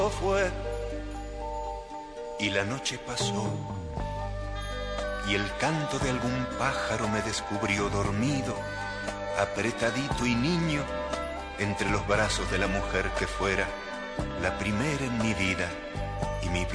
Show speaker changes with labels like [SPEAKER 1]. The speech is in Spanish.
[SPEAKER 1] fue y la noche pasó y el canto de algún pájaro me descubrió dormido, apretadito y niño entre los brazos de la mujer que fuera la primera en mi vida y mi